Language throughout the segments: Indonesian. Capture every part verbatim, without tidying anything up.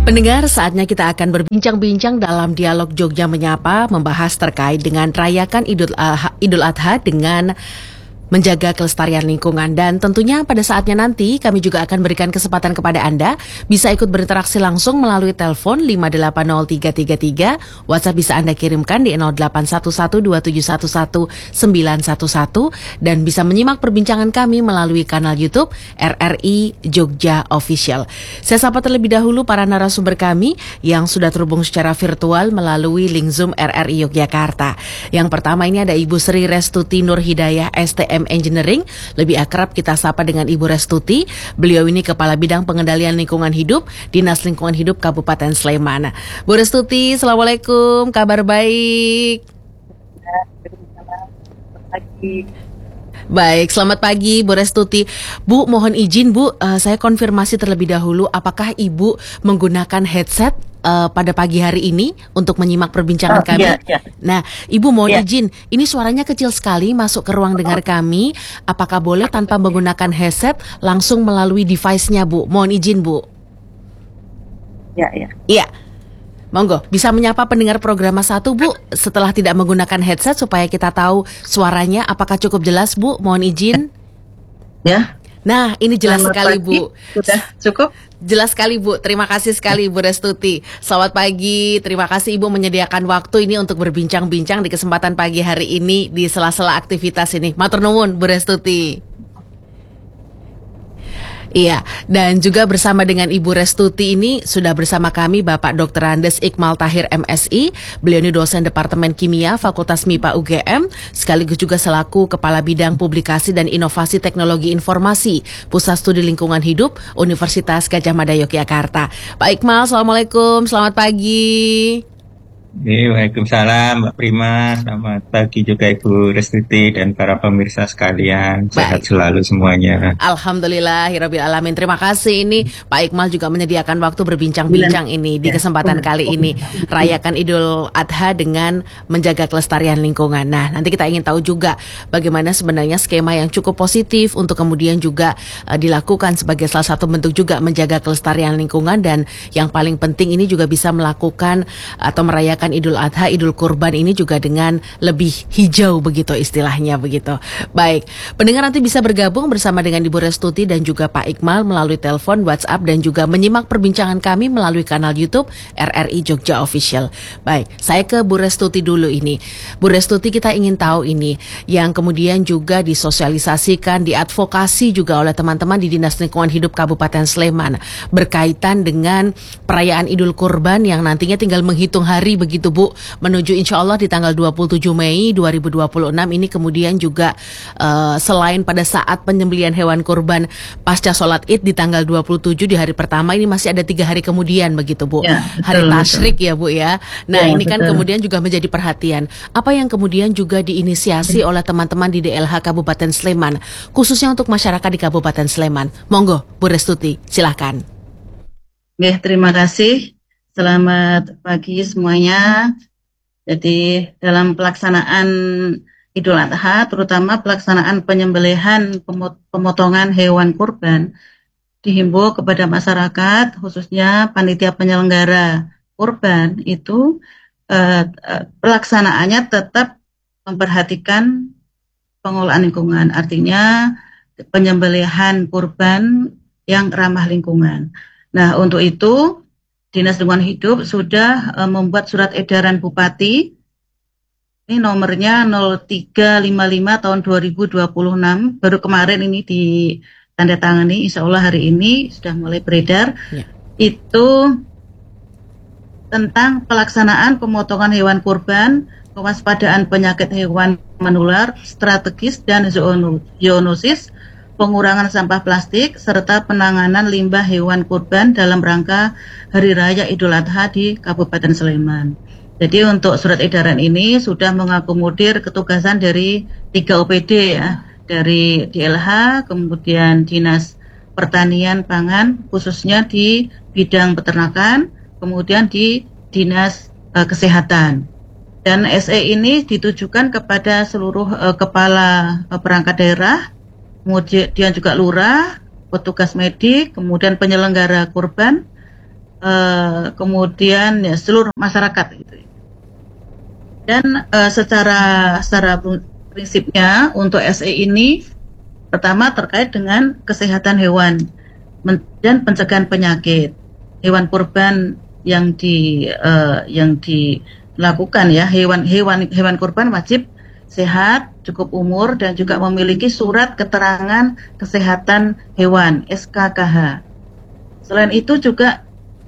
Pendengar, saatnya kita akan berbincang-bincang dalam dialog Jogja Menyapa, membahas terkait dengan rayakan Idul Adha, Idul Adha dengan menjaga kelestarian lingkungan. Dan tentunya pada saatnya nanti kami juga akan berikan kesempatan kepada Anda bisa ikut berinteraksi langsung melalui telepon lima delapan nol tiga tiga tiga, WhatsApp bisa Anda kirimkan di nol delapan satu satu dua tujuh satu satu sembilan satu satu dan bisa menyimak perbincangan kami melalui kanal YouTube R R I Jogja Official. Saya sapa terlebih dahulu para narasumber kami yang sudah terhubung secara virtual melalui link Zoom R R I Yogyakarta. Yang pertama ini ada Ibu Sri Restuti Nur Hidayah S T M Engineering, lebih akrab kita sapa dengan Ibu Restuti. Beliau ini Kepala Bidang Pengendalian Lingkungan Hidup, Dinas Lingkungan Hidup Kabupaten Sleman. Bu Restuti, Assalamualaikum, kabar baik? Baik, selamat pagi Bu Restuti. Bu, mohon izin Bu, uh, saya konfirmasi terlebih dahulu, apakah Ibu menggunakan headset uh, pada pagi hari ini untuk menyimak perbincangan oh, kami? Iya, iya. Nah, Ibu mohon iya. izin, ini suaranya kecil sekali masuk ke ruang dengar kami. Apakah boleh tanpa menggunakan headset langsung melalui device-nya Bu? Mohon izin Bu. Iya, iya. Iya. Monggo, bisa menyapa pendengar program satu Bu setelah tidak menggunakan headset supaya kita tahu suaranya apakah cukup jelas Bu, mohon izin. Ya. Nah, ini jelas Selamat sekali pagi. Bu. Sudah cukup? Jelas sekali Bu, terima kasih sekali Bu Restuti. Selamat pagi, terima kasih Ibu menyediakan waktu ini untuk berbincang-bincang di kesempatan pagi hari ini di sela-sela aktivitas ini. Matur nuwun Bu Restuti. Iya, dan juga bersama dengan Ibu Restuti ini sudah bersama kami Bapak Doktor Andes Iqmal Tahir M Si. Beliau ini dosen Departemen Kimia Fakultas M I P A U G M, sekaligus juga selaku Kepala Bidang Publikasi dan Inovasi Teknologi Informasi Pusat Studi Lingkungan Hidup Universitas Gadjah Mada Yogyakarta. Pak Iqmal, Assalamualaikum, selamat pagi. Waalaikumsalam Mbak Prima, selamat pagi juga Ibu Restuti dan para pemirsa sekalian. Sehat Baik. Selalu semuanya. Alhamdulillahirabbil alamin. Terima kasih ini Pak Iqmal juga menyediakan waktu berbincang-bincang ini di kesempatan kali ini rayakan Idul Adha dengan menjaga kelestarian lingkungan. Nah, nanti kita ingin tahu juga bagaimana sebenarnya skema yang cukup positif untuk kemudian juga uh, dilakukan sebagai salah satu bentuk juga menjaga kelestarian lingkungan, dan yang paling penting ini juga bisa melakukan atau merayakan Idul Adha, Idul Kurban ini juga dengan lebih hijau begitu istilahnya begitu. Baik, pendengar nanti bisa bergabung bersama dengan Ibu Restuti dan juga Pak Iqmal melalui telepon, WhatsApp dan juga menyimak perbincangan kami melalui kanal YouTube R R I Jogja Official. Baik, saya ke Bu Restuti dulu ini. Bu Restuti, kita ingin tahu ini yang kemudian juga disosialisasikan, diadvokasi juga oleh teman-teman di Dinas Lingkungan Hidup Kabupaten Sleman berkaitan dengan perayaan Idul Kurban yang nantinya tinggal menghitung hari begitu Bu, menuju insya Allah di tanggal dua puluh tujuh Mei dua ribu dua puluh enam ini. Kemudian juga uh, selain pada saat penyembelihan hewan kurban pasca sholat id di tanggal dua puluh tujuh di hari pertama, ini masih ada tiga hari kemudian begitu Bu, ya, betul, hari tasyrik ya Bu ya. Nah ya, ini betul. Kan kemudian juga menjadi perhatian. Apa yang kemudian juga diinisiasi oleh teman-teman di D L H Kabupaten Sleman khususnya untuk masyarakat di Kabupaten Sleman? Monggo Bu Restuti, silakan. Oke, terima kasih. Selamat pagi semuanya. Jadi dalam pelaksanaan Idul Adha, terutama pelaksanaan penyembelihan pemotongan hewan kurban, dihimbau kepada masyarakat, khususnya panitia penyelenggara kurban itu eh, pelaksanaannya tetap memperhatikan pengelolaan lingkungan. Artinya penyembelihan kurban yang ramah lingkungan. Nah, untuk itu Dinas Lingkungan Hidup sudah uh, membuat surat edaran Bupati, ini nomornya nol tiga lima lima tahun dua ribu dua puluh enam, baru kemarin ini ditandatangani, insya Allah hari ini sudah mulai beredar, ya. Itu tentang pelaksanaan pemotongan hewan kurban, kewaspadaan penyakit hewan menular, strategis dan zoonosis, pengurangan sampah plastik, serta penanganan limbah hewan kurban dalam rangka Hari Raya Idul Adha di Kabupaten Sleman. Jadi untuk surat edaran ini sudah mengakomodir ketugasan dari tiga O P D ya, dari D L H, kemudian Dinas Pertanian Pangan, khususnya di bidang peternakan, kemudian di Dinas uh, Kesehatan. Dan S E ini ditujukan kepada seluruh uh, kepala uh, perangkat daerah, kemudian juga lurah, petugas medik, kemudian penyelenggara kurban, uh, kemudian ya seluruh masyarakat gitu. Dan uh, secara secara prinsipnya untuk S E ini pertama terkait dengan kesehatan hewan men- dan pencegahan penyakit hewan kurban yang di uh, yang dilakukan ya, hewan hewan hewan kurban wajib sehat, cukup umur, dan juga memiliki surat keterangan kesehatan hewan S K K H. Selain itu juga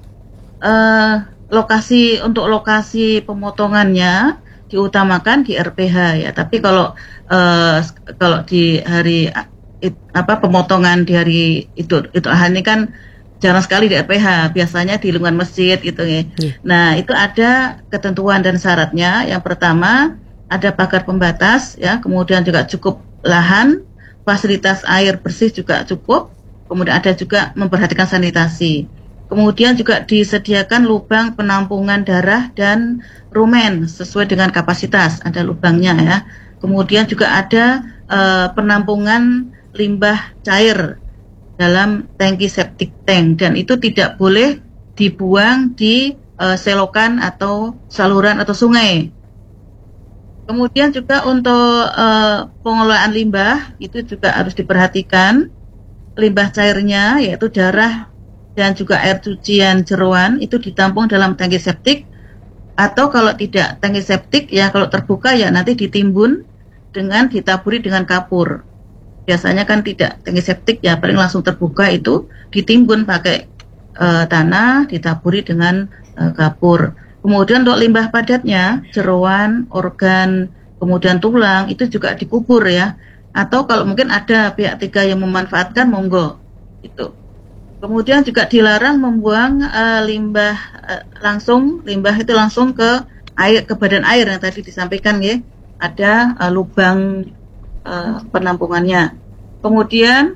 uh, lokasi untuk lokasi pemotongannya diutamakan di R P H ya. Tapi kalau uh, kalau di hari it, apa pemotongan di hari itu itu ini kan jarang sekali di R P H, biasanya di lingkungan masjid gitu ya. Yeah. Nah, itu ada ketentuan dan syaratnya. Yang pertama, ada pagar pembatas ya, kemudian juga cukup lahan, fasilitas air bersih juga cukup, kemudian ada juga memperhatikan sanitasi. Kemudian juga disediakan lubang penampungan darah dan rumen sesuai dengan kapasitas, ada lubangnya ya. Kemudian juga ada uh, penampungan limbah cair dalam tangki septic tank, dan itu tidak boleh dibuang di uh, selokan atau saluran atau sungai. Kemudian juga untuk uh, pengelolaan limbah itu juga harus diperhatikan limbah cairnya, yaitu darah dan juga air cucian jeroan itu ditampung dalam tangki septik, atau kalau tidak tangki septik ya kalau terbuka ya nanti ditimbun dengan ditaburi dengan kapur. Biasanya kan tidak tangki septik ya paling langsung terbuka, itu ditimbun pakai uh, tanah, ditaburi dengan uh, kapur. Kemudian untuk limbah padatnya, jeroan, organ, kemudian tulang itu juga dikubur ya. Atau kalau mungkin ada pihak tiga yang memanfaatkan, monggo itu. Kemudian juga dilarang membuang uh, limbah uh, langsung, limbah itu langsung ke air, ke badan air yang tadi disampaikan ya. Ada uh, lubang uh, penampungannya. Kemudian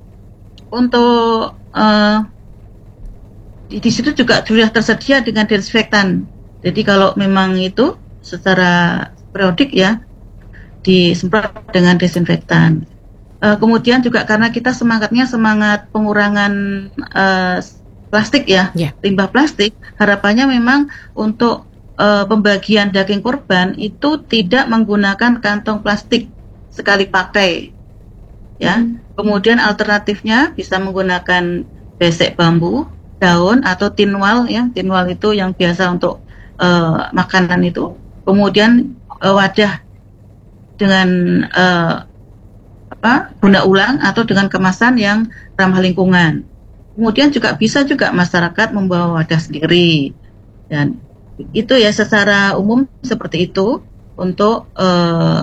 untuk uh, di, di situ juga sudah tersedia dengan desinfektan. Jadi kalau memang itu secara periodik ya disemprot dengan desinfektan. Uh, kemudian juga karena kita semangatnya semangat pengurangan uh, plastik ya, yeah. limbah plastik, harapannya memang untuk uh, pembagian daging kurban itu tidak menggunakan kantong plastik sekali pakai, ya. Hmm. Kemudian alternatifnya bisa menggunakan besek bambu, daun atau tinwal ya, tinwal itu yang biasa untuk uh, makanan itu. Kemudian uh, wadah dengan uh, apa guna ulang atau dengan kemasan yang ramah lingkungan. Kemudian juga bisa juga masyarakat membawa wadah sendiri, dan itu ya secara umum seperti itu untuk eh,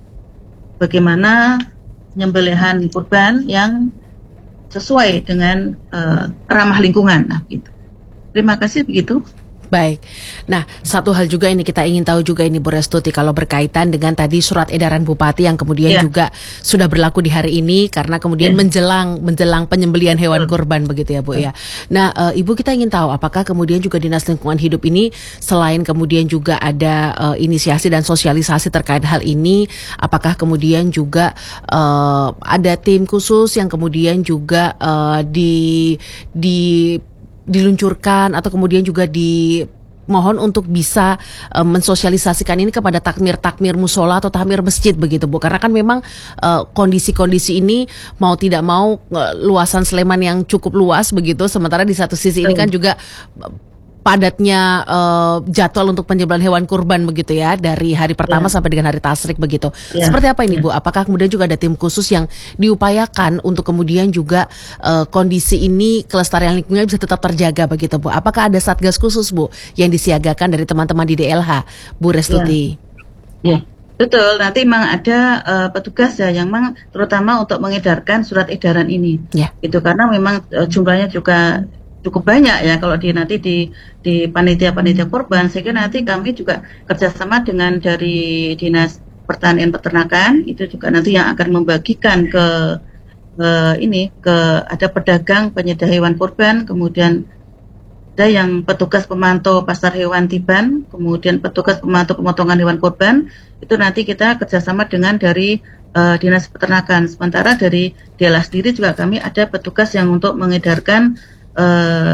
bagaimana penyembelihan kurban yang sesuai dengan eh, ramah lingkungan. Nah, gitu. Terima kasih begitu. Baik. Nah, satu hal juga ini kita ingin tahu juga ini Bu Restuti, kalau berkaitan dengan tadi surat edaran Bupati yang kemudian yeah. juga sudah berlaku di hari ini karena kemudian yeah. menjelang menjelang penyembelihan hewan kurban begitu ya Bu ya. Nah, e, Ibu kita ingin tahu apakah kemudian juga Dinas Lingkungan Hidup ini selain kemudian juga ada e, inisiasi dan sosialisasi terkait hal ini, apakah kemudian juga e, ada tim khusus yang kemudian juga e, di di diluncurkan atau kemudian juga dimohon untuk bisa uh, mensosialisasikan ini kepada takmir-takmir musola atau takmir masjid begitu Bu, karena kan memang uh, kondisi-kondisi ini mau tidak mau uh, luasan Sleman yang cukup luas begitu, sementara di satu sisi ini kan juga uh, padatnya uh, jadwal untuk penyembelihan hewan kurban begitu ya, dari hari pertama yeah. sampai dengan hari tasyrik begitu. Yeah. Seperti apa ini Bu? Apakah kemudian juga ada tim khusus yang diupayakan untuk kemudian juga uh, kondisi ini kelestarian lingkungan bisa tetap terjaga begitu Bu? Apakah ada satgas khusus Bu yang disiagakan dari teman-teman di D L H, Bu Restuti? Ya, yeah. yeah. Betul. Nanti memang ada uh, petugas ya yang memang terutama untuk mengedarkan surat edaran ini. Yeah. Itu karena memang uh, jumlahnya juga cukup banyak ya kalau di nanti di di panitia-panitia kurban. Sehingga nanti kami juga kerjasama dengan dari Dinas Pertanian Peternakan itu juga nanti yang akan membagikan ke, ke ini ke ada pedagang penyedia hewan kurban, kemudian ada yang petugas pemantau pasar hewan tiban, kemudian petugas pemantau pemotongan hewan kurban. Itu nanti kita kerjasama dengan dari uh, Dinas Peternakan. Sementara dari D L H sendiri juga kami ada petugas yang untuk mengedarkan Uh,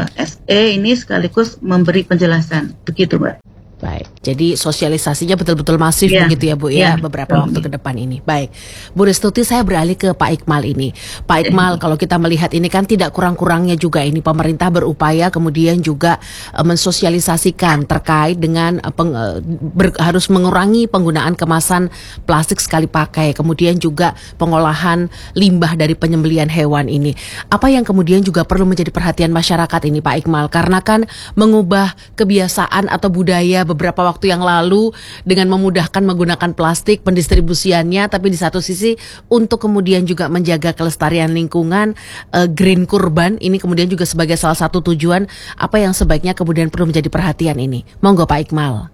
E ini sekaligus memberi penjelasan. Begitu, Mbak. Baik, jadi sosialisasinya betul-betul masif Ya, begitu ya Bu ya. ya beberapa waktu ke depan ini. Baik, Bu Restuti, saya beralih ke Pak Iqmal ini. Pak Iqmal, kalau kita melihat ini kan tidak kurang-kurangnya juga ini pemerintah berupaya kemudian juga uh, mensosialisasikan terkait dengan uh, peng, uh, ber, harus mengurangi penggunaan kemasan plastik sekali pakai, kemudian juga pengolahan limbah dari penyembelihan hewan ini. Apa yang kemudian juga perlu menjadi perhatian masyarakat ini Pak Iqmal? Karena kan mengubah kebiasaan atau budaya beberapa waktu yang lalu dengan memudahkan menggunakan plastik pendistribusiannya, tapi di satu sisi untuk kemudian juga menjaga kelestarian lingkungan, uh, green kurban ini kemudian juga sebagai salah satu tujuan. Apa yang sebaiknya kemudian perlu menjadi perhatian ini? Monggo Pak Iqmal.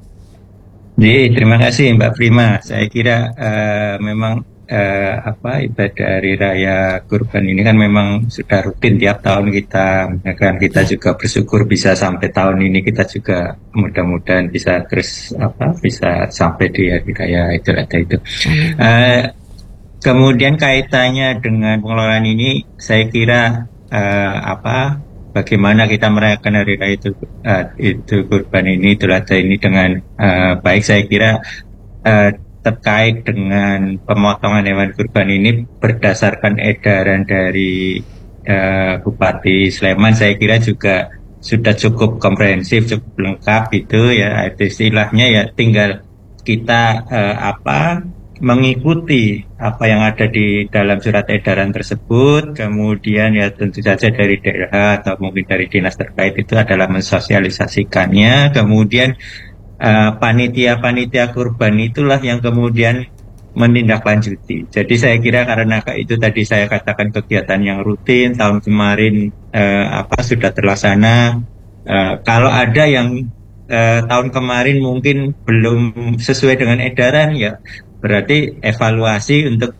Jadi, terima kasih Mbak Prima. Saya kira uh, memang uh, apa ibadah Hari Raya Kurban ini kan memang sudah rutin tiap tahun kita, ya kan kita juga bersyukur bisa sampai tahun ini, kita juga mudah-mudahan bisa terus apa bisa sampai di Hari Raya Idul Adha itu. Uh, kemudian kaitannya dengan pengelolaan ini, saya kira uh, apa bagaimana kita merayakan Hari Raya itu uh, itu Kurban ini, Idul Adha ini dengan uh, baik. Saya kira uh, terkait dengan pemotongan hewan kurban ini berdasarkan edaran dari uh, Bupati Sleman, saya kira juga sudah cukup komprehensif, cukup lengkap itu ya. Itu istilahnya ya tinggal kita uh, apa mengikuti apa yang ada di dalam surat edaran tersebut, kemudian ya tentu saja dari daerah atau mungkin dari dinas terkait itu adalah mensosialisasikannya, kemudian Uh, panitia-panitia kurban itulah yang kemudian menindaklanjuti. Jadi saya kira karena itu tadi saya katakan kegiatan yang rutin tahun kemarin uh, apa sudah terlaksana. Uh, kalau ada yang uh, tahun kemarin mungkin belum sesuai dengan edaran, ya berarti evaluasi untuk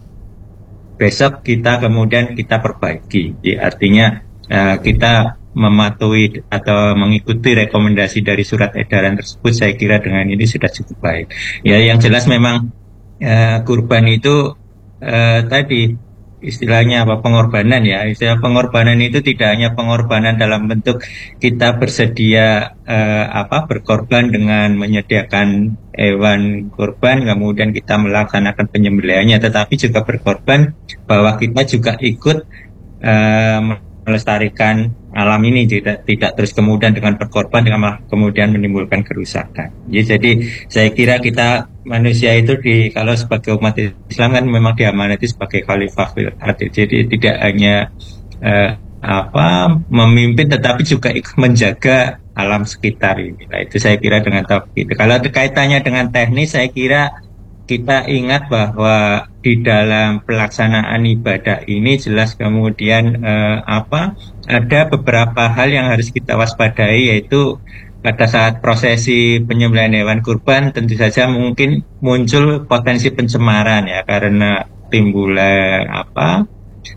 besok kita kemudian kita perbaiki. Jadi, artinya uh, kita mematuhi atau mengikuti rekomendasi dari surat edaran tersebut, saya kira dengan ini sudah cukup baik. Ya, yang jelas memang uh, kurban itu uh, tadi istilahnya apa pengorbanan ya. Istilah pengorbanan itu tidak hanya pengorbanan dalam bentuk kita bersedia uh, apa berkorban dengan menyediakan hewan kurban, kemudian kita melaksanakan penyembelihannya, tetapi juga berkorban bahwa kita juga ikut uh, melestarikan alam ini, tidak tidak terus kemudian dengan berkorban dengan kemudian menimbulkan kerusakan. Jadi, jadi saya kira kita manusia itu di kalau sebagai umat Islam kan memang diamanati sebagai khalifah fil ardh. Jadi tidak hanya eh, apa memimpin, tetapi juga ikut menjaga alam sekitar ini. Nah, itu saya kira dengan tauhid. Kalau kaitannya dengan teknis, saya kira kita ingat bahwa di dalam pelaksanaan ibadah ini jelas kemudian eh, apa ada beberapa hal yang harus kita waspadai, yaitu pada saat prosesi penyembelihan hewan kurban tentu saja mungkin muncul potensi pencemaran ya, karena timbulan apa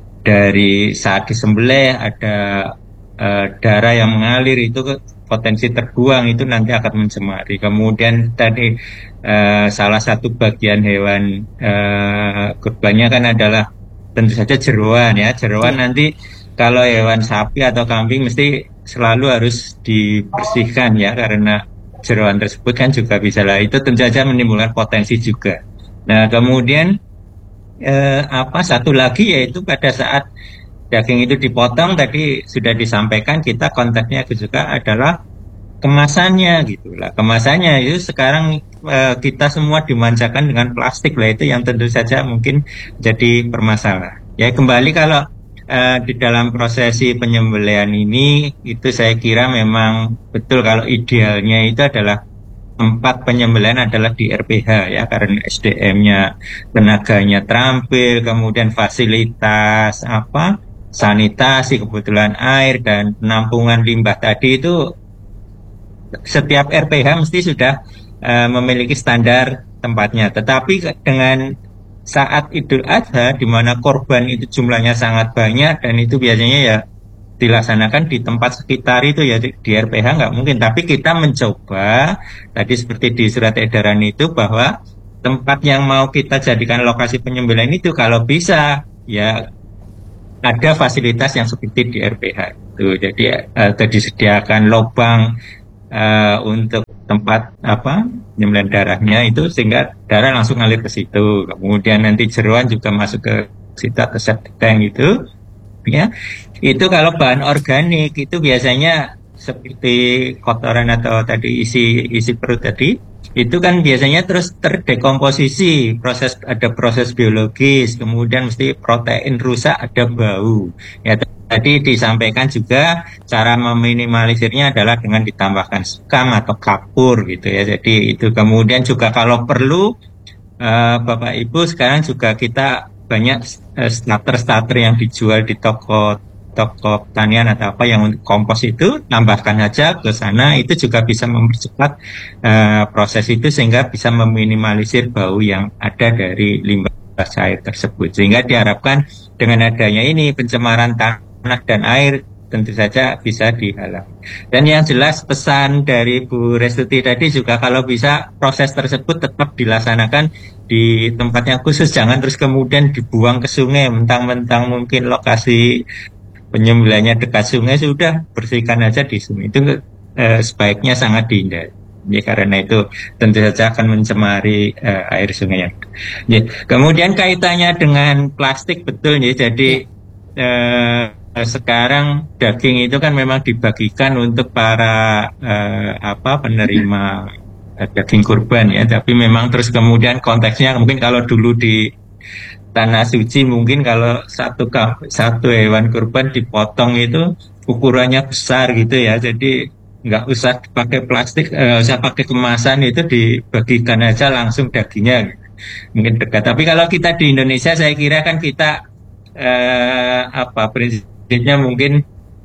dari saat disembelih ada eh, darah yang mengalir, itu potensi terbuang itu nanti akan mencemari. Kemudian tadi uh, salah satu bagian hewan uh, kurbannya kan adalah tentu saja jeroan ya. Jeroan hmm. nanti kalau hewan sapi atau kambing mesti selalu harus dibersihkan ya, karena jeroan tersebut kan juga bisa lah, itu tentu saja menimbulkan potensi juga. Nah kemudian uh, apa satu lagi yaitu pada saat daging itu dipotong, tadi sudah disampaikan kita konteksnya juga adalah kemasannya gitu lah. Kemasannya itu sekarang e, kita semua dimanjakan dengan plastik lah, itu yang tentu saja mungkin jadi permasalahan. Ya kembali kalau e, di dalam prosesi penyembelihan ini itu saya kira memang betul kalau idealnya itu adalah tempat penyembelihan adalah di R P H ya, karena S D M-nya tenaganya terampil, kemudian fasilitas apa sanitasi, kebutuhan air dan penampungan limbah tadi itu setiap R P H mesti sudah uh, memiliki standar tempatnya. Tetapi dengan saat Idul Adha di mana korban itu jumlahnya sangat banyak dan itu biasanya ya dilaksanakan di tempat sekitar itu ya, di R P H nggak mungkin. Tapi kita mencoba tadi seperti di surat edaran itu bahwa tempat yang mau kita jadikan lokasi penyembelihan itu kalau bisa ya ada fasilitas yang seperti di R P H itu. Jadi uh, disediakan lubang uh, untuk tempat apa penyembelihan darahnya itu, sehingga darah langsung ngalir ke situ. Kemudian nanti jeroan juga masuk ke situ atau septic tank itu, ya. Itu kalau bahan organik itu biasanya seperti kotoran atau tadi isi isi perut tadi, itu kan biasanya terus terdekomposisi, proses ada proses biologis, kemudian mesti protein rusak, ada bau. Ya tadi disampaikan juga cara meminimalisirnya adalah dengan ditambahkan sekam atau kapur gitu ya. Jadi itu kemudian juga kalau perlu uh, Bapak Ibu sekarang juga kita banyak uh, starter-starter yang dijual di toko toko pertanian atau apa yang untuk kompos itu, tambahkan aja ke sana, itu juga bisa mempercepat uh, proses itu sehingga bisa meminimalisir bau yang ada dari limbah cair tersebut. Sehingga diharapkan dengan adanya ini pencemaran tanah dan air tentu saja bisa dihalang. Dan yang jelas pesan dari Bu Restuti tadi juga kalau bisa proses tersebut tetap dilaksanakan di tempat yang khusus, jangan terus kemudian dibuang ke sungai, mentang-mentang mungkin lokasi penyembelihannya dekat sungai, sudah bersihkan aja di sungai. Itu eh, sebaiknya sangat dihindari. Ya, karena itu tentu saja akan mencemari eh, air sungai yang. Ya. Kemudian kaitannya dengan plastik, betul ya. Jadi eh, sekarang daging itu kan memang dibagikan untuk para eh, apa penerima eh, daging kurban ya. Tapi memang terus kemudian konteksnya mungkin kalau dulu di Tanah Suci mungkin kalau satu satu hewan kurban dipotong itu ukurannya besar gitu ya, jadi nggak usah pakai plastik, nggak usah pakai kemasan, itu dibagikan aja langsung dagingnya mungkin dekat. Tapi kalau kita di Indonesia saya kira kan kita eh, apa prinsipnya mungkin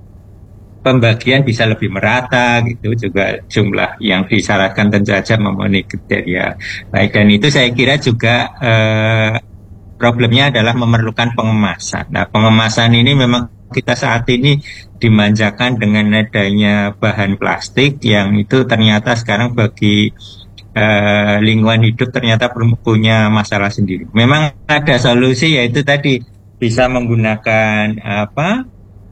pembagian bisa lebih merata gitu, juga jumlah yang disyaratkan tentu saja memenuhi kriteria baik, dan itu saya kira juga eh, problemnya adalah memerlukan pengemasan. Nah, pengemasan ini memang kita saat ini dimanjakan dengan adanya bahan plastik yang itu ternyata sekarang bagi uh, lingkungan hidup ternyata punya masalah sendiri. Memang ada solusi, yaitu tadi bisa menggunakan apa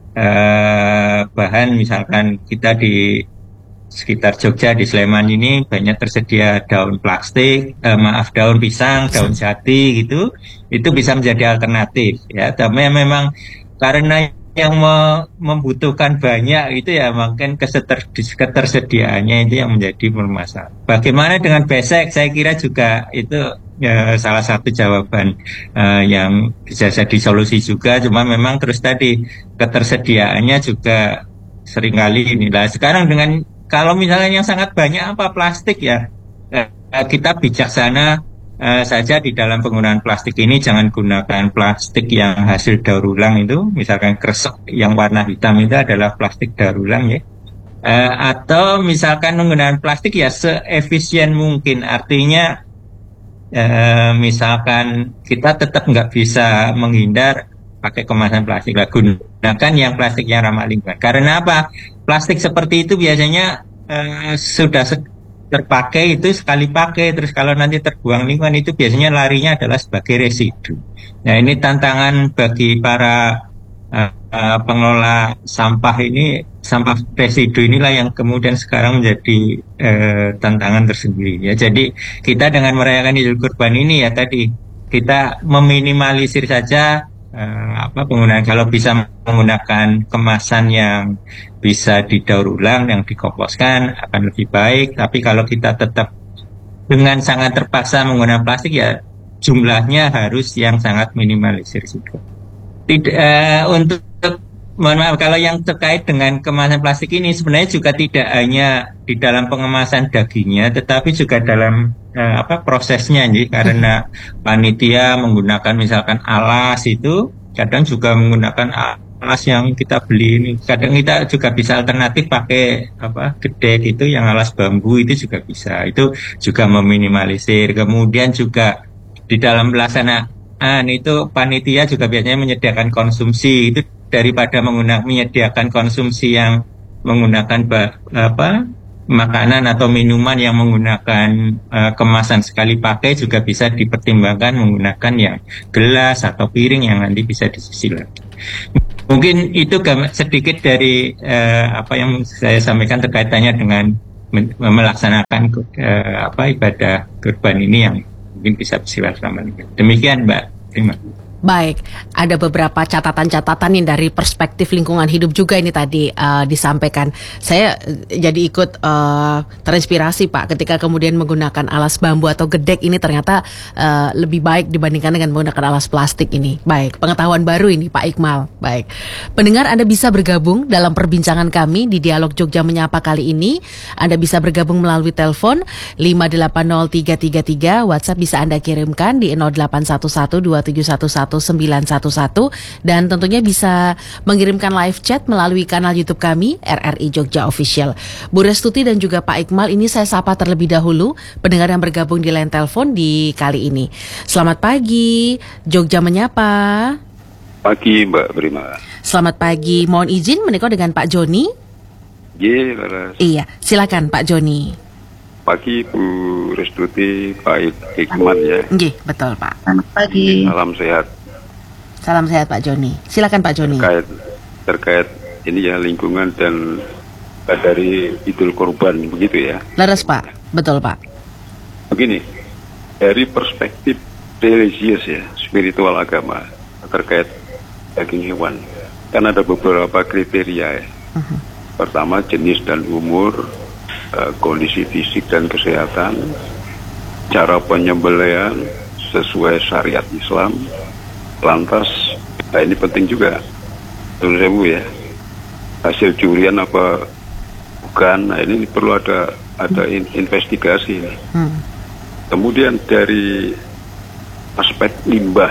uh, bahan, misalkan kita di sekitar Jogja, di Sleman ini banyak tersedia daun plastik, eh, maaf daun pisang, daun jati gitu, itu bisa menjadi alternatif ya. Tapi memang karena yang me membutuhkan banyak itu ya, mungkin keseter ketersediaannya itu yang menjadi bermasalah. Bagaimana dengan besek? Saya kira juga itu ya, salah satu jawaban uh, yang bisa jadi solusi juga. Cuma memang terus tadi ketersediaannya juga seringkali inilah. Sekarang dengan kalau misalnya yang sangat banyak apa plastik ya, eh, kita bijaksana eh, saja di dalam penggunaan plastik ini. Jangan gunakan plastik yang hasil daur ulang itu, misalkan kresek yang warna hitam itu adalah plastik daur ulang ya. Eh, atau misalkan menggunakan plastik ya seefisien mungkin, artinya eh, misalkan kita tetap nggak bisa menghindar pakai kemasan plastik, lah gunakan yang plastik yang ramah lingkungan. Karena apa? Plastik seperti itu biasanya eh, sudah terpakai itu sekali pakai, terus kalau nanti terbuang lingkungan itu biasanya larinya adalah sebagai residu. Nah, ini tantangan bagi para uh, uh, pengelola sampah ini, sampah residu inilah yang kemudian sekarang menjadi uh, tantangan tersendiri ya. Jadi kita dengan merayakan Idul Kurban ini ya tadi kita meminimalisir saja Uh, apa penggunaan, kalau bisa menggunakan kemasan yang bisa didaur ulang, yang dikomposkan akan lebih baik. Tapi kalau kita tetap dengan sangat terpaksa menggunakan plastik ya jumlahnya harus yang sangat minimalisir juga. Tidak uh, untuk mohon maaf kalau yang terkait dengan kemasan plastik ini sebenarnya juga tidak hanya di dalam pengemasan dagingnya, tetapi juga dalam uh, apa prosesnya nih, karena panitia menggunakan misalkan alas itu, kadang juga menggunakan alas yang kita beli ini, kadang kita juga bisa alternatif pakai apa gede gitu yang alas bambu, itu juga bisa, itu juga meminimalisir. Kemudian juga di dalam pelaksanaan itu panitia juga biasanya menyediakan konsumsi itu, daripada menggunakan menyediakan konsumsi yang menggunakan apa makanan atau minuman yang menggunakan uh, kemasan sekali pakai, juga bisa dipertimbangkan menggunakan yang gelas atau piring yang nanti bisa dicuci lagi. Mungkin itu sedikit dari uh, apa yang saya sampaikan terkaitannya dengan melaksanakan uh, apa ibadah kurban ini yang mungkin bisa bersifat selama ini. Demikian Mbak, terima kasih. Baik, ada beberapa catatan-catatan yang dari perspektif lingkungan hidup juga ini tadi uh, disampaikan. Saya jadi ikut uh, terinspirasi Pak ketika kemudian menggunakan alas bambu atau gedek ini ternyata uh, lebih baik dibandingkan dengan menggunakan alas plastik ini. Baik, pengetahuan baru ini Pak Iqmal. Baik, pendengar Anda bisa bergabung dalam perbincangan kami di Dialog Jogja Menyapa kali ini. Anda bisa bergabung melalui telepon lima delapan nol tiga tiga tiga, WhatsApp bisa Anda kirimkan di nol delapan satu satu dua tujuh satu satu sembilan satu satu dan tentunya bisa mengirimkan live chat melalui kanal YouTube kami R R I Jogja Official. Bu Restuti dan juga Pak Iqmal, ini saya sapa terlebih dahulu pendengar yang bergabung di line telepon di kali ini. Selamat pagi, Jogja Menyapa. Pagi Mbak Prima. Selamat pagi, mohon izin menikah dengan Pak Joni. Ye, laras. Iya, silakan Pak Joni. Pagi Bu Restuti, Pak Iqman ya. Nggih, betul Pak. Selamat pagi. Salam sehat. Salam sehat Pak Joni. Silakan Pak Joni. Terkait terkait ini ya lingkungan dan dari Idul Kurban begitu ya. Leres Pak, betul Pak. Begini, dari perspektif religius ya, spiritual agama terkait daging hewan, kan ada beberapa kriteria ya. Uh-huh. Pertama jenis dan umur, uh, kondisi fisik dan kesehatan, cara penyembelihan sesuai syariat Islam. Lantas, nah ini penting juga, menurut saya Bu ya, hasil curian apa bukan, nah ini perlu ada ada in, investigasi. Hmm. Kemudian dari aspek limbah,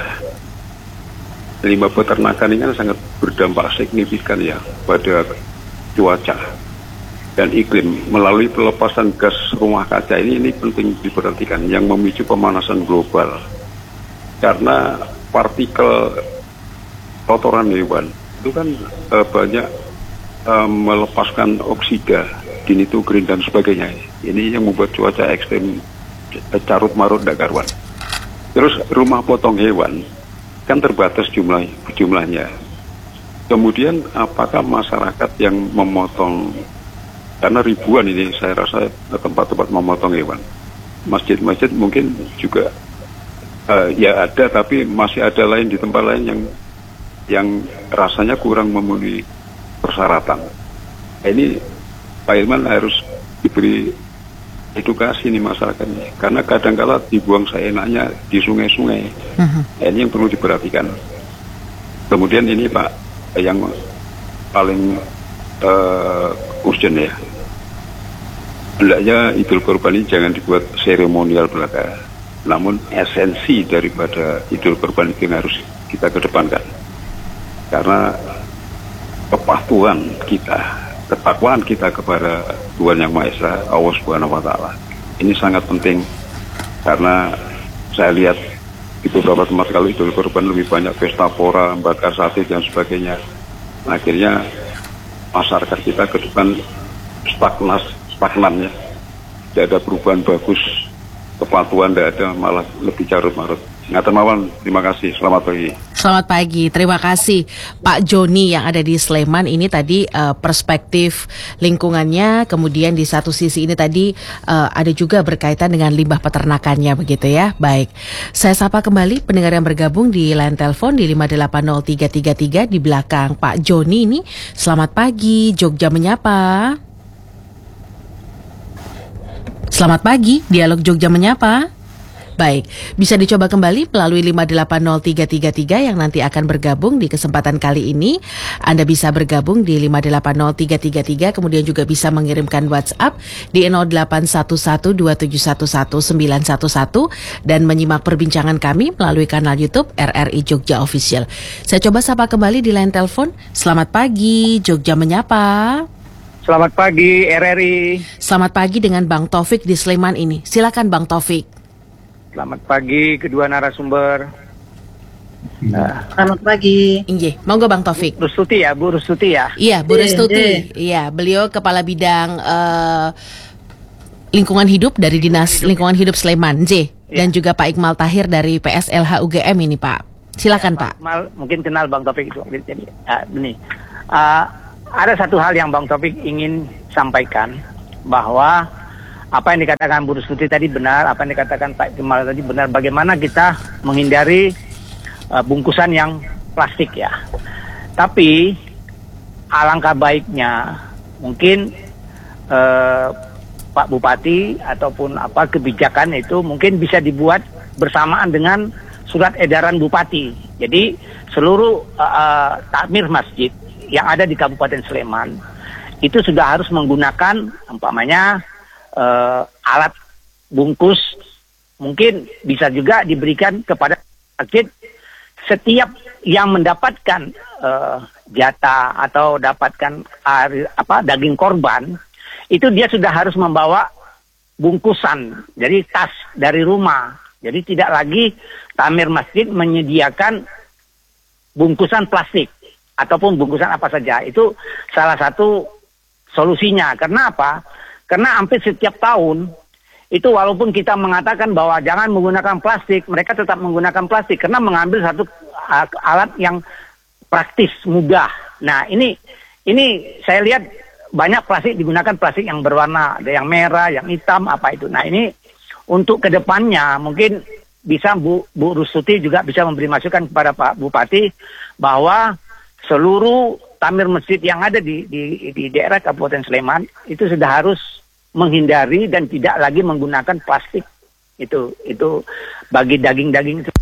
limbah peternakan ini kan sangat berdampak signifikan ya pada cuaca dan iklim. Melalui pelepasan gas rumah kaca ini, ini penting diperhatikan, yang memicu pemanasan global. Karena partikel kotoran hewan itu kan e, banyak e, melepaskan oksida, dinitogrin dan sebagainya. Ini yang membuat cuaca ekstrem e, carut marut dak karuan. Terus rumah potong hewan kan terbatas jumlah jumlahnya. Kemudian apakah masyarakat yang memotong, karena ribuan ini saya rasa tempat-tempat memotong hewan, masjid-masjid mungkin juga Uh, ya ada, tapi masih ada lain di tempat lain yang yang rasanya kurang memenuhi persyaratan. Nah, ini Pak Ilman harus diberi edukasi nih masyarakatnya, karena kadang-kala dibuang seenaknya di sungai-sungai. Uh-huh. Nah, ini yang perlu diperhatikan. Kemudian ini Pak, yang paling uh, urgent ya, hendaknya Idul Kurban ini jangan dibuat seremonial belaka. Namun esensi daripada Idul Kurban itu harus kita kedepankan. Karena kepatuhan kita, ketakwaan kita kepada Tuhan Yang Maha Esa, Allah Subhanahu wa Ta'ala, ini sangat penting. Karena saya lihat di beberapa tempat kalau Idul Kurban lebih banyak pesta pora, bakar sate dan sebagainya. Akhirnya masyarakat kita ke depan stagnas, stagnan ya. Tidak ada perubahan bagus. Kepatuhan tidak ada, malah lebih carut marut. Ngaten mawon, terima kasih. Selamat pagi. Selamat pagi, terima kasih Pak Joni yang ada di Sleman. Ini tadi uh, perspektif lingkungannya, kemudian di satu sisi ini tadi uh, ada juga berkaitan dengan limbah peternakannya begitu ya. Baik, saya sapa kembali pendengar yang bergabung di line telepon di lima delapan nol tiga tiga tiga di belakang Pak Joni ini. Selamat pagi, Jogja Menyapa. Selamat pagi, Dialog Jogja Menyapa. Baik, bisa dicoba kembali melalui lima delapan nol tiga tiga tiga yang nanti akan bergabung di kesempatan kali ini. Anda bisa bergabung di lima delapan nol tiga tiga tiga, kemudian juga bisa mengirimkan WhatsApp di nol delapan satu satu dua tujuh satu satu sembilan satu satu dan menyimak perbincangan kami melalui kanal YouTube R R I Jogja Official. Saya coba sapa kembali di line telepon. Selamat pagi, Jogja Menyapa. Selamat pagi R R I. Selamat pagi dengan Bang Taufik di Sleman ini. Silakan Bang Taufik. Selamat pagi kedua narasumber. Nah. Selamat pagi. Inggih, monggo Bang Taufik. Restuti ya, Bu Restuti ya. Iya, Bu Restuti. Iya, beliau kepala bidang uh, lingkungan hidup dari Dinas Lingkungan Hidup Sleman, J. Dan juga Pak Iqmal Tahir dari P S L H U G M ini Pak. Silakan ya, Pak. Mal, mungkin kenal Bang Taufik itu. Jadi uh, ini uh, ada satu hal yang Bang Taufik ingin sampaikan, bahwa apa yang dikatakan Bu Rustuti tadi benar, apa yang dikatakan Pak Kemal tadi benar. Bagaimana kita menghindari uh, bungkusan yang plastik ya. Tapi alangkah baiknya mungkin uh, Pak Bupati ataupun apa kebijakan itu mungkin bisa dibuat bersamaan dengan surat edaran Bupati. Jadi seluruh uh, takmir masjid yang ada di Kabupaten Sleman itu sudah harus menggunakan umpamanya uh, alat bungkus, mungkin bisa juga diberikan kepada masjid. Setiap yang mendapatkan uh, jatah atau dapatkan uh, apa daging korban, itu dia sudah harus membawa bungkusan, jadi tas dari rumah. Jadi tidak lagi takmir masjid menyediakan bungkusan plastik ataupun bungkusan apa saja. Itu salah satu solusinya. Karena apa? Karena hampir setiap tahun itu walaupun kita mengatakan bahwa jangan menggunakan plastik, mereka tetap menggunakan plastik karena mengambil satu uh, alat yang praktis, mudah. Nah, ini ini saya lihat banyak plastik digunakan, plastik yang berwarna, ada yang merah, yang hitam, apa itu. Nah, ini untuk kedepannya mungkin bisa Bu, Bu Rustuti juga bisa memberi masukan kepada Pak Bupati bahwa seluruh takmir masjid yang ada di, di, di daerah Kabupaten Sleman itu sudah harus menghindari dan tidak lagi menggunakan plastik. Itu itu bagi daging-daging itu.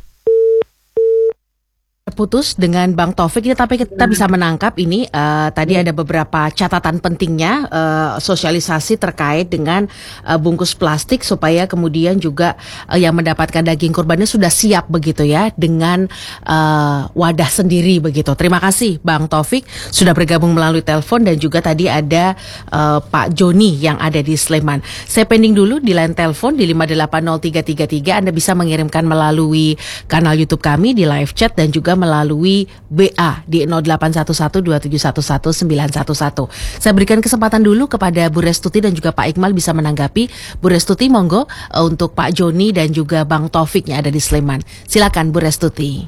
Putus dengan Bang Taufik ini, tapi kita bisa menangkap ini uh, tadi ada beberapa catatan pentingnya uh, sosialisasi terkait dengan uh, bungkus plastik supaya kemudian juga uh, yang mendapatkan daging kurbannya sudah siap begitu ya dengan uh, wadah sendiri begitu. Terima kasih Bang Taufik sudah bergabung melalui telepon, dan juga tadi ada uh, Pak Joni yang ada di Sleman. Saya pending dulu di line telepon di lima delapan nol tiga tiga tiga. Anda bisa mengirimkan melalui kanal YouTube kami di live chat dan juga melalui B A di nol delapan satu satu dua tujuh satu satu sembilan satu satu. Saya berikan kesempatan dulu kepada Bu Restuti dan juga Pak Iqmal bisa menanggapi. Bu Restuti monggo uh, untuk Pak Joni dan juga Bang Taufik yang ada di Sleman. Silakan Bu Restuti.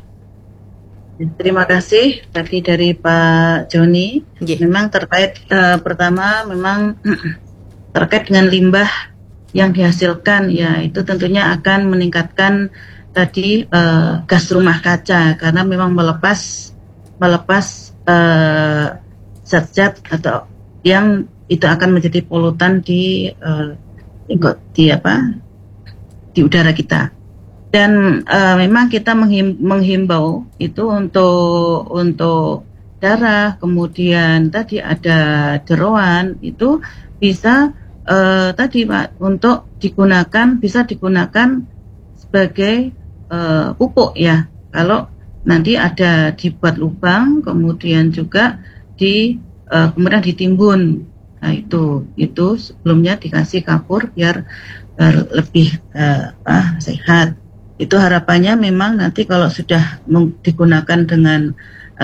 Terima kasih tadi dari Pak Joni. Yeah. Memang terkait uh, pertama memang terkait dengan limbah yang dihasilkan, ya itu tentunya akan meningkatkan tadi uh, gas rumah kaca karena memang melepas melepas uh, zat-zat atau yang itu akan menjadi polutan di uh, di apa di udara kita. Dan uh, memang kita menghim, menghimbau itu untuk untuk darah, kemudian tadi ada jeroan itu bisa uh, tadi Pak untuk digunakan bisa digunakan sebagai Uh, pupuk ya, kalau nanti ada dibuat lubang kemudian juga di uh, kemudian ditimbun. Nah itu itu sebelumnya dikasih kapur biar uh, lebih uh, ah, sehat. Itu harapannya memang nanti kalau sudah digunakan dengan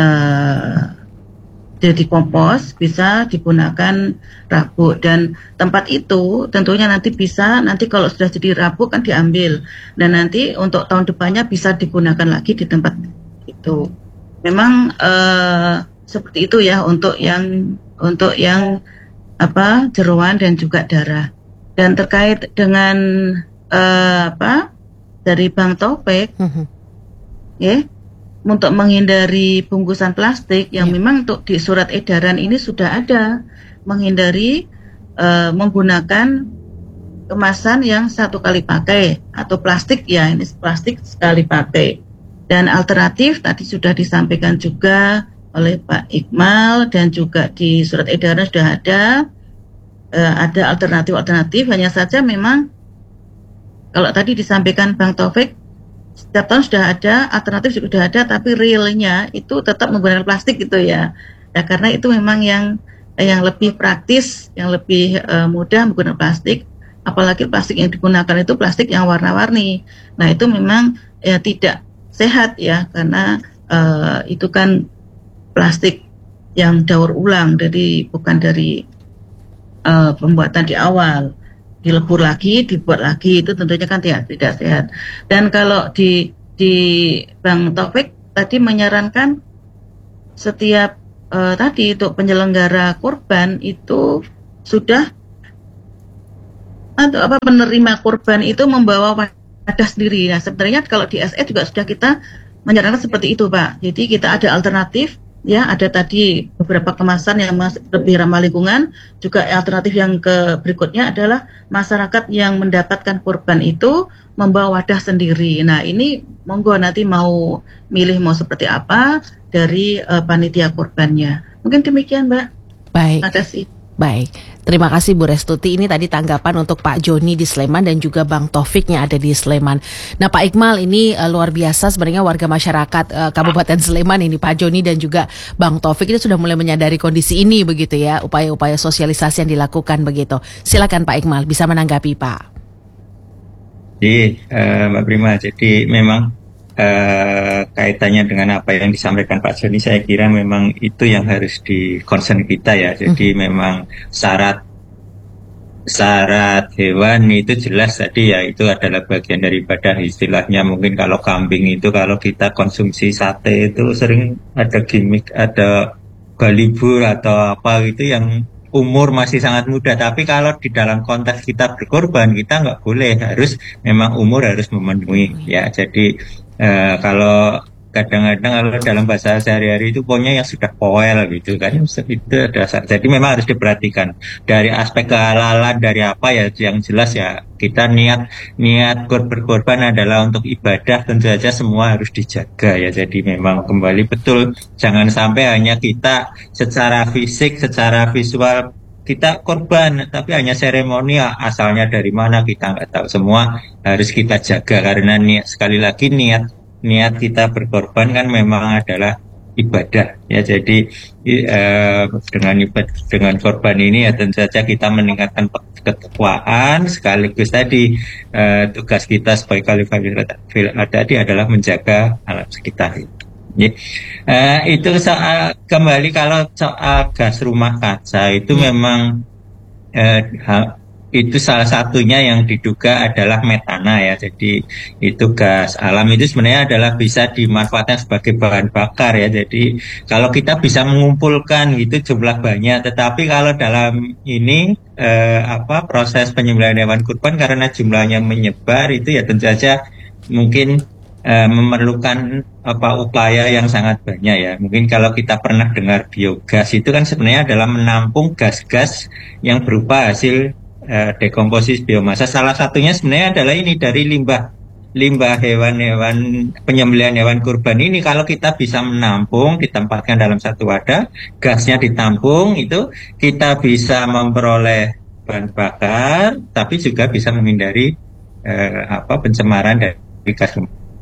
uh, jadi kompos bisa digunakan rabuk, dan tempat itu tentunya nanti bisa nanti kalau sudah jadi rabuk kan diambil, dan nanti untuk tahun depannya bisa digunakan lagi di tempat itu. Memang uh, seperti itu ya untuk yang untuk yang apa jeroan dan juga darah. Dan terkait dengan uh, apa dari Bang Taufik, mm-hmm. ya. Yeah, untuk menghindari bungkusan plastik yang ya. Memang untuk di surat edaran ini sudah ada menghindari uh, menggunakan kemasan yang satu kali pakai atau plastik ya ini plastik sekali pakai. Dan alternatif tadi sudah disampaikan juga oleh Pak Iqmal dan juga di surat edaran sudah ada uh, ada alternatif-alternatif, hanya saja memang kalau tadi disampaikan Bang Taufik setiap tahun sudah ada, alternatif sudah ada, tapi realnya itu tetap menggunakan plastik gitu ya. Ya karena itu memang yang yang lebih praktis, yang lebih uh, mudah menggunakan plastik. Apalagi plastik yang digunakan itu plastik yang warna-warni. Nah itu memang ya tidak sehat ya, karena uh, itu kan plastik yang daur ulang, jadi bukan dari uh, pembuatan di awal. Dilebur lagi, dibuat lagi, itu tentunya kan tidak tidak sehat. Dan kalau di di Bang Taufik tadi menyarankan setiap uh, tadi untuk penyelenggara kurban itu sudah atau apa penerima kurban itu membawa wadah sendiri. Nah, sebenarnya kalau di S E juga sudah kita menyarankan seperti itu, Pak. Jadi kita ada alternatif, ya, ada tadi beberapa kemasan yang lebih ramah lingkungan. Juga alternatif yang ke berikutnya adalah masyarakat yang mendapatkan kurban itu membawa wadah sendiri. Nah, ini monggo nanti mau milih mau seperti apa dari uh, panitia kurbannya. Mungkin demikian, Mbak. Baik. Terima kasih. Baik, terima kasih Bu Restuti. Ini tadi tanggapan untuk Pak Joni di Sleman dan juga Bang Taufik yang ada di Sleman. Nah Pak Iqmal, ini uh, luar biasa sebenarnya warga masyarakat uh, Kabupaten Sleman ini, Pak Joni dan juga Bang Taufik ini sudah mulai menyadari kondisi ini begitu ya, upaya-upaya sosialisasi yang dilakukan begitu. Silakan Pak Iqmal, bisa menanggapi Pak. Jadi uh, Mbak Prima, jadi memang Uh, kaitannya dengan apa yang disampaikan Pak Joni, saya kira memang itu yang harus di concern kita ya. Jadi hmm. memang syarat syarat hewan itu jelas tadi ya, itu adalah bagian daripada istilahnya mungkin kalau kambing itu kalau kita konsumsi sate itu sering ada gimmick, ada balibur atau apa itu yang umur masih sangat muda, tapi kalau di dalam konteks kita berkorban kita nggak boleh, harus memang umur harus memenuhi ya. Jadi Uh, kalau kadang-kadang kalau dalam bahasa sehari-hari itu pokoknya yang sudah poel gitu kan, itu ada. Jadi memang harus diperhatikan dari aspek kehalalan, dari apa ya, yang jelas ya kita niat niat berkorban adalah untuk ibadah, tentu saja semua harus dijaga ya. Jadi memang kembali betul, jangan sampai hanya kita secara fisik, secara visual kita korban, tapi hanya seremoni, asalnya dari mana kita nggak tahu. Semua harus kita jaga karena niat, sekali lagi niat niat kita berkorban kan memang adalah ibadah ya. Jadi eh, dengan ibadah, dengan korban ini ya tentu saja kita meningkatkan ketakwaan, sekaligus tadi eh, tugas kita sebagai khalifah tadi adalah menjaga alam sekitar. Ya. Uh, itu soal kembali kalau soal gas rumah kaca itu hmm. memang uh, ha, itu salah satunya yang diduga adalah metana ya. Jadi itu gas alam itu sebenarnya adalah bisa dimanfaatkan sebagai bahan bakar ya. Jadi kalau kita bisa mengumpulkan gitu jumlah banyak, tetapi kalau dalam ini uh, apa proses penyembelihan hewan kurban karena jumlahnya menyebar itu ya tentu saja mungkin Uh, memerlukan apa upaya yang sangat banyak ya. Mungkin kalau kita pernah dengar biogas itu kan sebenarnya adalah menampung gas-gas yang berupa hasil uh, dekomposisi biomasa. Salah satunya sebenarnya adalah ini dari limbah limbah hewan-hewan penyembelihan hewan kurban ini. Kalau kita bisa menampung, ditempatkan dalam satu wadah, gasnya ditampung, itu kita bisa memperoleh bahan bakar, tapi juga bisa menghindari uh, apa pencemaran dari gas.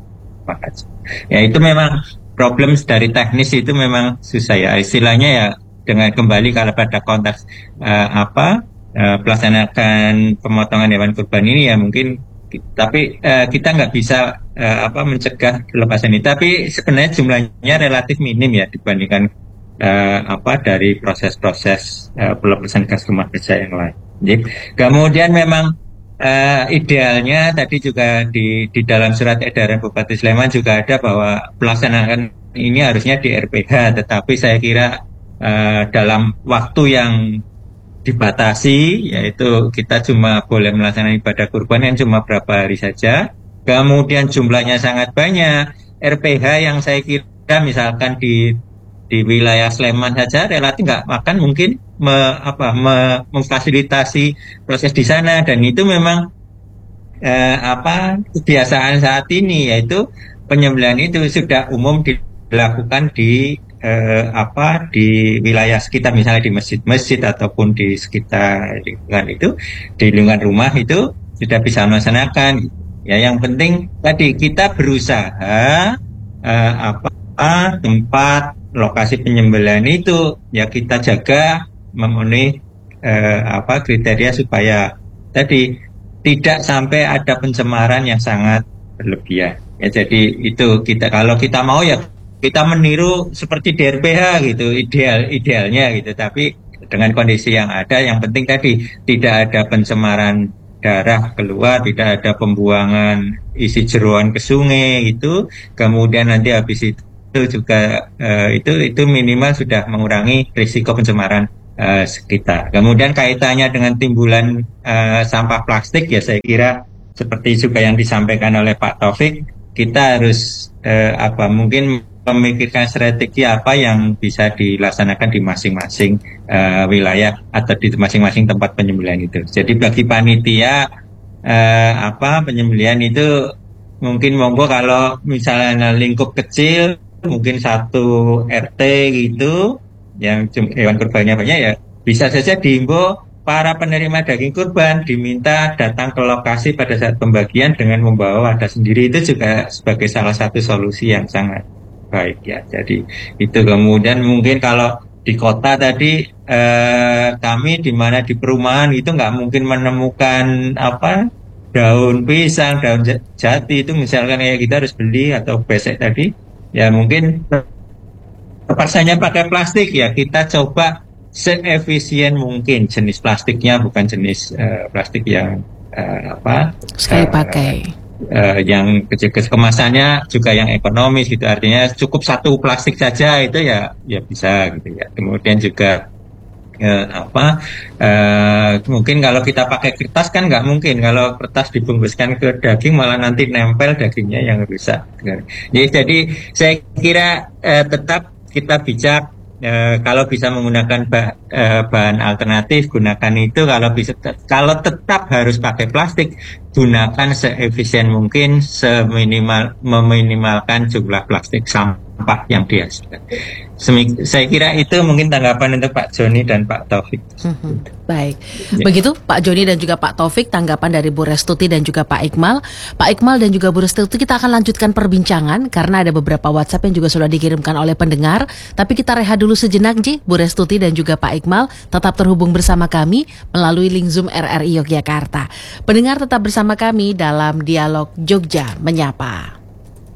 Ya itu memang problem dari teknis itu memang susah ya, istilahnya ya, dengan kembali kalau pada konteks uh, apa uh, pelaksanaan pemotongan hewan kurban ini ya mungkin, tapi uh, kita nggak bisa uh, apa mencegah pelepasan ini, tapi sebenarnya jumlahnya relatif minim ya dibandingkan uh, apa dari proses-proses uh, pelepasan gas rumah kaca yang lain. Jadi, kemudian memang Uh, idealnya tadi juga di di dalam surat edaran Bupati Sleman juga ada bahwa pelaksanaan ini harusnya di R P H, tetapi saya kira uh, dalam waktu yang dibatasi, yaitu kita cuma boleh melaksanakan ibadah kurban yang cuma berapa hari saja, kemudian jumlahnya sangat banyak. R P H yang saya kira misalkan di di wilayah Sleman saja relatif nggak makan mungkin me, apa, me, memfasilitasi proses di sana, dan itu memang eh, apa kebiasaan saat ini, yaitu penyembelihan itu sudah umum dilakukan di eh, apa di wilayah sekitar, misalnya di masjid-masjid ataupun di sekitar lingkungan itu, di lingkungan rumah itu sudah bisa melaksanakan. Ya yang penting tadi kita berusaha eh, apa tempat lokasi penyembelihan itu ya kita jaga memenuhi eh, apa kriteria supaya tadi tidak sampai ada pencemaran yang sangat berlebihan ya. Jadi itu kita, kalau kita mau ya kita meniru seperti di R P H gitu, ideal idealnya gitu, tapi dengan kondisi yang ada, yang penting tadi tidak ada pencemaran darah keluar, tidak ada pembuangan isi jeroan ke sungai itu. Kemudian nanti habis itu juga uh, itu itu minimal sudah mengurangi risiko pencemaran uh, sekitar. Kemudian kaitannya dengan timbulan uh, sampah plastik, ya saya kira seperti juga yang disampaikan oleh Pak Taufik, kita harus uh, apa mungkin memikirkan strategi apa yang bisa dilaksanakan di masing-masing uh, wilayah atau di masing-masing tempat penyembelihan itu. Jadi bagi panitia uh, apa penyembelihan itu mungkin monggo kalau misalnya lingkup kecil mungkin satu R T gitu yang hewan kurbannya banyak, ya bisa saja diimbau para penerima daging kurban diminta datang ke lokasi pada saat pembagian dengan membawa wadah sendiri. Itu juga sebagai salah satu solusi yang sangat baik ya. Jadi itu. Kemudian mungkin kalau di kota tadi eh, kami di mana di perumahan itu nggak mungkin menemukan apa daun pisang, daun jati itu misalkan ya kita harus beli atau besek tadi ya, mungkin terpaksanya pakai plastik ya kita coba seefisien mungkin jenis plastiknya, bukan jenis uh, plastik yang uh, apa sekali pakai. Uh, yang kecil-kecil kemasannya juga yang ekonomis gitu, artinya cukup satu plastik saja itu ya ya bisa gitu ya. Kemudian juga uh, apa uh, mungkin kalau kita pakai kertas kan nggak mungkin, kalau kertas dibungkuskan ke daging malah nanti nempel dagingnya yang rusak. Jadi, jadi saya kira uh, tetap kita bijak. E, kalau bisa menggunakan bah, e, bahan alternatif gunakan itu. Kalau bisa, te- kalau tetap harus pakai plastik, gunakan seefisien mungkin, seminimal meminimalkan jumlah plastik sampah yang dihasilkan. Semik- saya kira itu mungkin tanggapan untuk Pak Joni dan Pak Taufik. Hmm, baik, ya. Begitu Pak Joni dan juga Pak Taufik tanggapan dari Bu Restuti dan juga Pak Iqmal. Pak Iqmal dan juga Bu Restuti, kita akan lanjutkan perbincangan karena ada beberapa WhatsApp yang juga sudah dikirimkan oleh pendengar. Tapi kita rehat dulu sejenak, Ji. Bu Restuti dan juga Pak Iqmal tetap terhubung bersama kami melalui link Zoom R R I Yogyakarta. Pendengar tetap bersama kami dalam Dialog Jogja Menyapa.